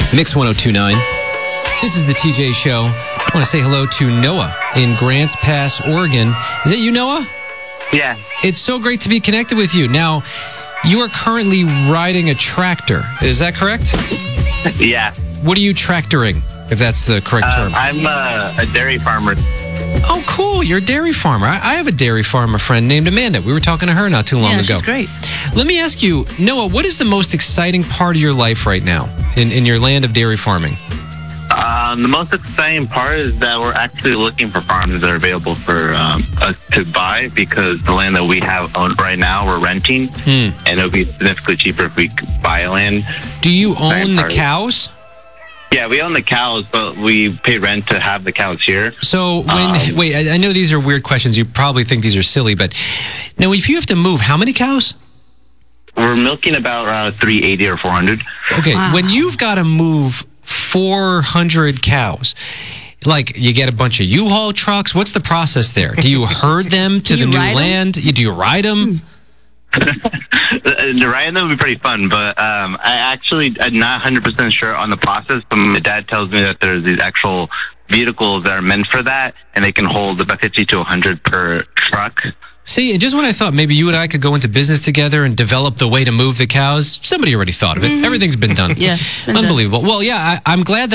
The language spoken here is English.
Mix 1029. This is the TJ Show. I want to say hello to Noah in Grants Pass, Oregon. Is that you, Noah? Yeah. It's so great to be connected with you. Now, you are currently riding a tractor. Is that correct? Yeah. What are you tractoring, if that's the correct term? I'm a dairy farmer. Oh, cool. You're a dairy farmer. I have a dairy farmer friend named Amanda. We were talking to her not too long ago. She's great. Let me ask you, Noah, what is the most exciting part of your life right now in your land of dairy farming? The most exciting part is that we're actually looking for farms that are available for us to buy, because the land that we have owned right now, we're renting, and it'll be significantly cheaper if we could buy land. Do you own the cows? Yeah, we own the cows, but we pay rent to have the cows here. So, wait, I know these are weird questions. You probably think these are silly, but now if you have to move, how many cows? We're milking about 380 or 400. Okay, Wow. when you've got to move 400 cows, like you get a bunch of U-Haul trucks, what's the process there? Do you herd them to the new land? Do you ride them? Riding them would be pretty fun, but I'm not 100% sure on the process. But my dad tells me that there's these actual vehicles that are meant for that, and they can hold about 50 to 100 per truck. See, and just when I thought maybe you and I could go into business together and develop the way to move the cows, somebody already thought of it. Everything's been done. Yeah, it's been done. Unbelievable. Well, yeah, I'm glad that